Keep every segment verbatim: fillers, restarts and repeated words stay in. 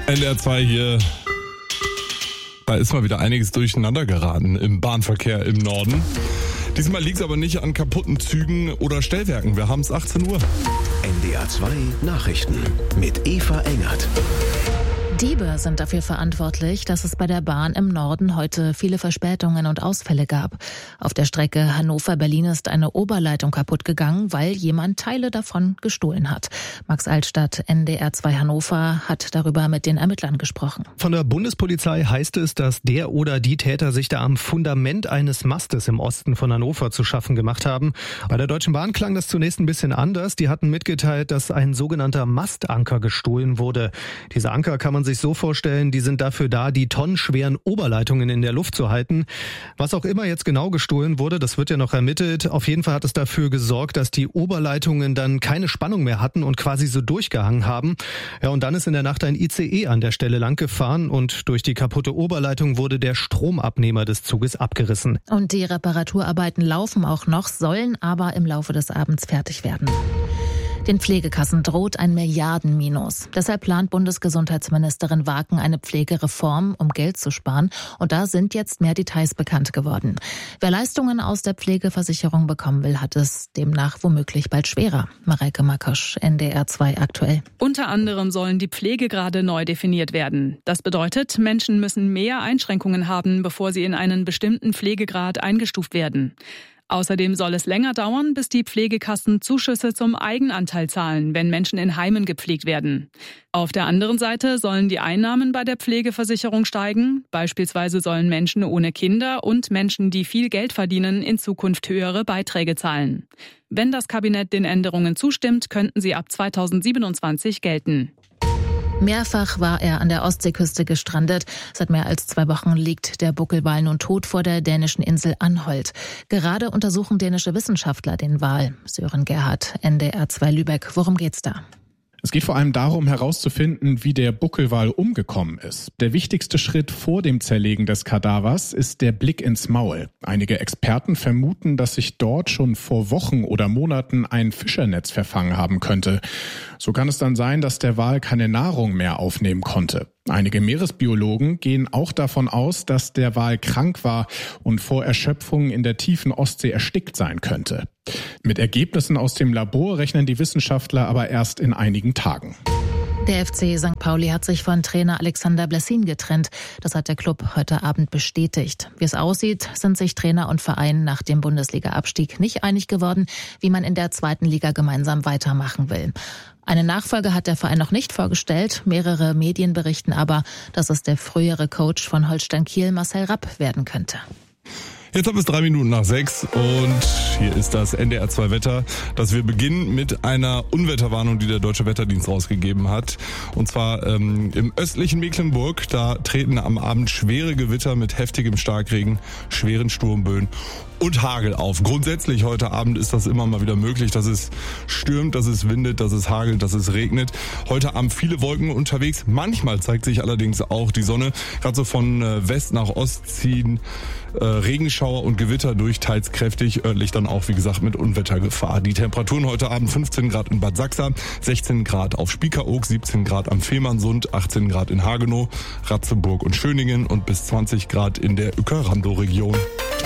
N D R zwei hier. Da ist mal wieder einiges durcheinander geraten im Bahnverkehr im Norden. Diesmal liegt es aber nicht an kaputten Zügen oder Stellwerken. Wir haben es achtzehn Uhr. N D R zwei Nachrichten mit Eva Engert. Diebe sind dafür verantwortlich, dass es bei der Bahn im Norden heute viele Verspätungen und Ausfälle gab. Auf der Strecke Hannover-Berlin ist eine Oberleitung kaputt gegangen, weil jemand Teile davon gestohlen hat. Max Altstadt, N D R zwei Hannover, hat darüber mit den Ermittlern gesprochen. Von der Bundespolizei heißt es, dass der oder die Täter sich da am Fundament eines Mastes im Osten von Hannover zu schaffen gemacht haben. Bei der Deutschen Bahn klang das zunächst ein bisschen anders. Die hatten mitgeteilt, dass ein sogenannter Mastanker gestohlen wurde. Diese Anker kann man sich so vorstellen, die sind dafür da, die tonnenschweren Oberleitungen in der Luft zu halten. Was auch immer jetzt genau gestohlen wurde, das wird ja noch ermittelt. Auf jeden Fall hat es dafür gesorgt, dass die Oberleitungen dann keine Spannung mehr hatten und quasi so durchgehangen haben. Ja, und dann ist in der Nacht ein I C E an der Stelle lang gefahren und durch die kaputte Oberleitung wurde der Stromabnehmer des Zuges abgerissen. Und die Reparaturarbeiten laufen auch noch, sollen aber im Laufe des Abends fertig werden. Den Pflegekassen droht ein Milliardenminus. Deshalb plant Bundesgesundheitsministerin Waken eine Pflegereform, um Geld zu sparen. Und da sind jetzt mehr Details bekannt geworden. Wer Leistungen aus der Pflegeversicherung bekommen will, hat es demnach womöglich bald schwerer. Mareike Makosch, N D R zwei aktuell. Unter anderem sollen die Pflegegrade neu definiert werden. Das bedeutet, Menschen müssen mehr Einschränkungen haben, bevor sie in einen bestimmten Pflegegrad eingestuft werden. Außerdem soll es länger dauern, bis die Pflegekassen Zuschüsse zum Eigenanteil zahlen, wenn Menschen in Heimen gepflegt werden. Auf der anderen Seite sollen die Einnahmen bei der Pflegeversicherung steigen. Beispielsweise sollen Menschen ohne Kinder und Menschen, die viel Geld verdienen, in Zukunft höhere Beiträge zahlen. Wenn das Kabinett den Änderungen zustimmt, könnten sie ab zweitausendsiebenundzwanzig gelten. Mehrfach war er an der Ostseeküste gestrandet. Seit mehr als zwei Wochen liegt der Buckelwal nun tot vor der dänischen Insel Anholt. Gerade untersuchen dänische Wissenschaftler den Wal. Sören Gerhardt, N D R zwei Lübeck. Worum geht's da? Es geht vor allem darum, herauszufinden, wie der Buckelwal umgekommen ist. Der wichtigste Schritt vor dem Zerlegen des Kadavers ist der Blick ins Maul. Einige Experten vermuten, dass sich dort schon vor Wochen oder Monaten ein Fischernetz verfangen haben könnte. So kann es dann sein, dass der Wal keine Nahrung mehr aufnehmen konnte. Einige Meeresbiologen gehen auch davon aus, dass der Wal krank war und vor Erschöpfung in der tiefen Ostsee erstickt sein könnte. Mit Ergebnissen aus dem Labor rechnen die Wissenschaftler aber erst in einigen Tagen. Der F C Sankt Pauli hat sich von Trainer Alexander Blessin getrennt. Das hat der Club heute Abend bestätigt. Wie es aussieht, sind sich Trainer und Verein nach dem Bundesliga-Abstieg nicht einig geworden, wie man in der zweiten Liga gemeinsam weitermachen will. Eine Nachfolge hat der Verein noch nicht vorgestellt. Mehrere Medien berichten aber, dass es der frühere Coach von Holstein Kiel, Marcel Rapp, werden könnte. Jetzt haben wir es drei Minuten nach sechs und hier ist das N D R zwei Wetter, dass wir beginnen mit einer Unwetterwarnung, die der Deutsche Wetterdienst rausgegeben hat. Und zwar ähm, im östlichen Mecklenburg, da treten am Abend schwere Gewitter mit heftigem Starkregen, schweren Sturmböen und Hagel auf. Grundsätzlich heute Abend ist das immer mal wieder möglich, dass es stürmt, dass es windet, dass es hagelt, dass es regnet. Heute Abend viele Wolken unterwegs. Manchmal zeigt sich allerdings auch die Sonne. Gerade so von West nach Ost ziehen äh, Regenschauer und Gewitter durch, teils kräftig, örtlich dann auch, wie gesagt, mit Unwettergefahr. Die Temperaturen heute Abend fünfzehn Grad in Bad Sachsa, sechzehn Grad auf Spiekeroog, siebzehn Grad am Fehmarnsund, achtzehn Grad in Hagenow, Ratzeburg und Schöningen und bis zwanzig Grad in der Uecker-Randow-Region.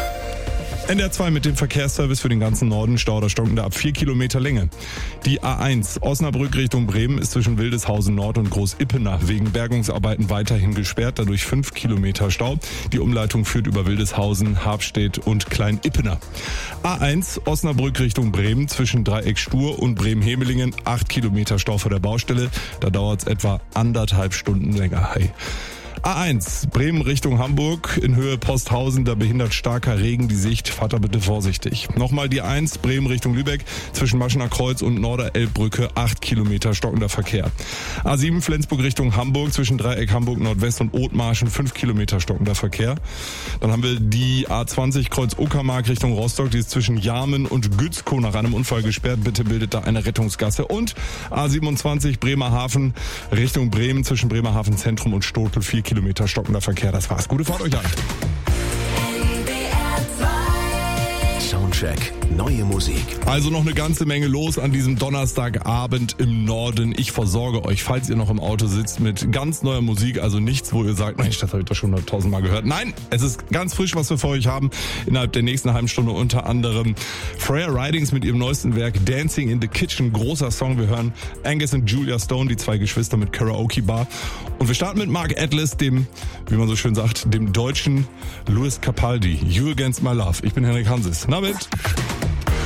N D R zwei mit dem Verkehrsservice für den ganzen Norden, Stau oder stockender ab vier Kilometer Länge. Die A eins Osnabrück Richtung Bremen ist zwischen Wildeshausen Nord und Groß-Ippenach wegen Bergungsarbeiten weiterhin gesperrt, dadurch fünf Kilometer Stau. Die Umleitung führt über Wildeshausen, Habstedt und Klein-Ippenach. A eins Osnabrück Richtung Bremen zwischen Dreieck Stur und Bremen-Hemelingen, acht Kilometer Stau vor der Baustelle. Da dauert es etwa anderthalb Stunden länger. Hi. A eins Bremen Richtung Hamburg in Höhe Posthausen, da behindert starker Regen die Sicht. Fahrt da bitte vorsichtig. Nochmal die eins Bremen Richtung Lübeck zwischen Maschener Kreuz und Norderelbbrücke, acht Kilometer stockender Verkehr. A sieben Flensburg Richtung Hamburg zwischen Dreieck Hamburg Nordwest und Othmarschen, fünf Kilometer stockender Verkehr. Dann haben wir die A zwanzig Kreuz Uckermark Richtung Rostock, die ist zwischen Jarmen und Gützkow nach einem Unfall gesperrt. Bitte bildet da eine Rettungsgasse. Und A siebenundzwanzig Bremerhaven Richtung Bremen zwischen Bremerhaven Zentrum und Stotel, vier Kilometer stockender Verkehr. Das war's. Gute Fahrt euch an. Soundcheck neue Musik. Also noch eine ganze Menge los an diesem Donnerstagabend im Norden. Ich versorge euch, falls ihr noch im Auto sitzt, mit ganz neuer Musik. Also nichts, wo ihr sagt, Mensch, das habe ich doch schon tausendmal gehört. Nein, es ist ganz frisch, was wir für euch haben. Innerhalb der nächsten halben Stunde unter anderem Freya Ridings mit ihrem neuesten Werk Dancing in the Kitchen. Großer Song. Wir hören Angus und Julia Stone, die zwei Geschwister mit Karaoke Bar. Und wir starten mit Mark Atlas, dem, wie man so schön sagt, dem deutschen Louis Capaldi. You Against My Love. Ich bin Henrik Hanses. Na mit.